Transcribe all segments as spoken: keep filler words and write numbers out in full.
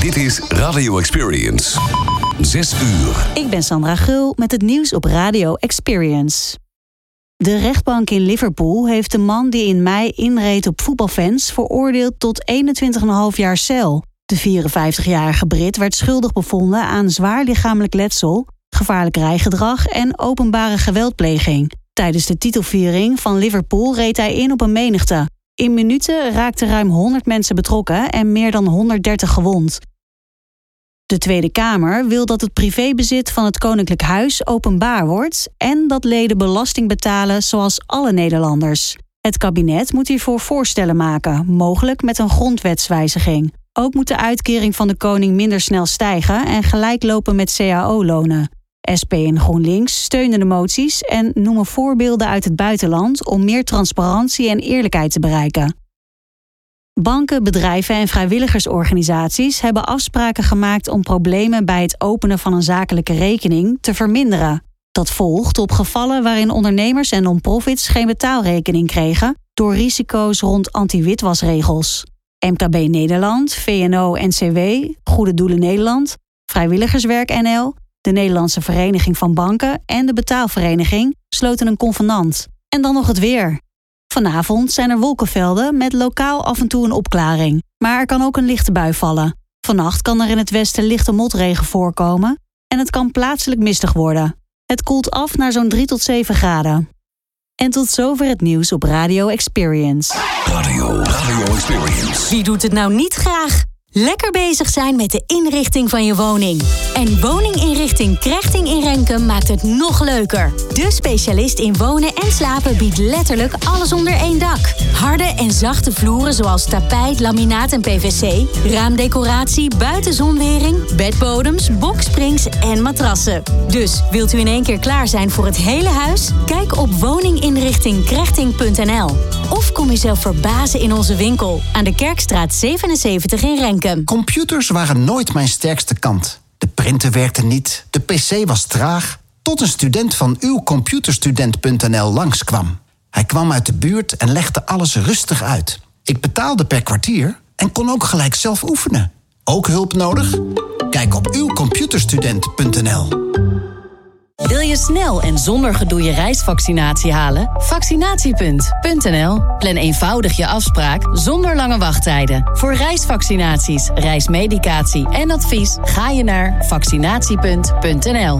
Dit is Radio Experience. Zes uur. Ik ben Sandra Gul met het nieuws op Radio Experience. De rechtbank in Liverpool heeft de man die in mei inreed op voetbalfans veroordeeld tot eenentwintig komma vijf jaar cel. De vierenvijftigjarige Brit werd schuldig bevonden aan zwaar lichamelijk letsel, gevaarlijk rijgedrag en openbare geweldpleging. Tijdens de titelviering van Liverpool reed hij in op een menigte. In minuten raakten ruim honderd mensen betrokken en meer dan honderddertig gewond. De Tweede Kamer wil dat het privébezit van het Koninklijk Huis openbaar wordt en dat leden belasting betalen zoals alle Nederlanders. Het kabinet moet hiervoor voorstellen maken, mogelijk met een grondwetswijziging. Ook moet de uitkering van de koning minder snel stijgen en gelijk lopen met C A O-lonen. S P en GroenLinks steunen de moties en noemen voorbeelden uit het buitenland om meer transparantie en eerlijkheid te bereiken. Banken, bedrijven en vrijwilligersorganisaties hebben afspraken gemaakt om problemen bij het openen van een zakelijke rekening te verminderen. Dat volgt op gevallen waarin ondernemers en non-profits geen betaalrekening kregen door risico's rond anti-witwasregels. M K B Nederland, V N O N C W, Goede Doelen Nederland, Vrijwilligerswerk N L, de Nederlandse Vereniging van Banken en de Betaalvereniging sloten een convenant. En dan nog het weer. Vanavond zijn er wolkenvelden met lokaal af en toe een opklaring. Maar er kan ook een lichte bui vallen. Vannacht kan er in het westen lichte motregen voorkomen en het kan plaatselijk mistig worden. Het koelt af naar zo'n drie tot zeven graden. En tot zover het nieuws op Radio Experience. Radio, Radio Experience. Wie doet het nou niet graag? Lekker bezig zijn met de inrichting van je woning. En woninginrichting Krechting in Renkum maakt het nog leuker. De specialist in wonen en slapen biedt letterlijk alles onder één dak. Harde en zachte vloeren zoals tapijt, laminaat en P V C, raamdecoratie, buitenzonwering, bedbodems, boksprings en matrassen. Dus wilt u in één keer klaar zijn voor het hele huis? Kijk op woninginrichting krechting punt n l. Of kom jezelf verbazen in onze winkel aan de Kerkstraat zevenenzeventig in Renkum. Computers waren nooit mijn sterkste kant. De printer werkte niet, de pc was traag, tot een student van uw computerstudent punt n l langskwam. Hij kwam uit de buurt en legde alles rustig uit. Ik betaalde per kwartier en kon ook gelijk zelf oefenen. Ook hulp nodig? Kijk op uw computerstudent punt n l. Wil je snel en zonder gedoe je reisvaccinatie halen? Vaccinatiepunt punt n l. Plan eenvoudig je afspraak zonder lange wachttijden. Voor reisvaccinaties, reismedicatie en advies ga je naar vaccinatiepunt punt n l.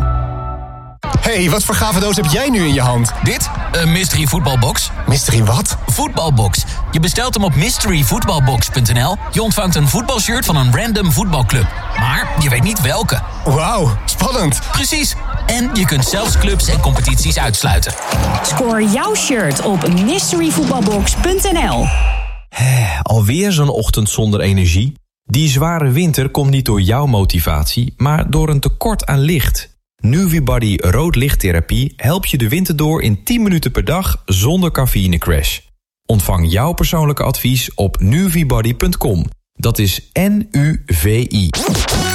Hey, wat voor gave doos heb jij nu in je hand? Dit? Een mystery voetbalbox. Mystery wat? Voetbalbox. Je bestelt hem op mystery voetbalbox punt n l. Je ontvangt een voetbalshirt van een random voetbalclub. Maar je weet niet welke. Wauw, spannend. Precies. En je kunt zelfs clubs en competities uitsluiten. Score jouw shirt op mystery voetbalbox punt n l. Alweer zo'n ochtend zonder energie? Die zware winter komt niet door jouw motivatie, maar door een tekort aan licht. Nuvibody rood lichttherapie helpt je de winter door in tien minuten per dag zonder cafeïnecrash. Ontvang jouw persoonlijke advies op nuvibody punt com. Dat is N U V I.